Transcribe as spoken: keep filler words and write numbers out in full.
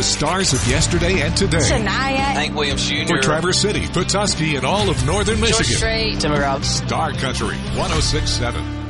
stars of yesterday and today. Shania. Hank Williams Junior For Traverse City, Petoskey, and all of northern Michigan. Strait. Star Country one oh six point seven.